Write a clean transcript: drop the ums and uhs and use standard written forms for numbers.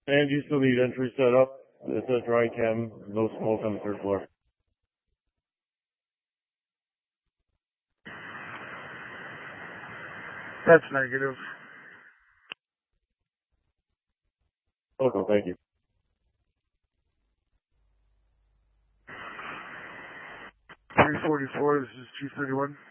And you still need entry set up. It says dry chem, no smoke on the third floor. That's negative. Okay, thank you. 344, this is 231.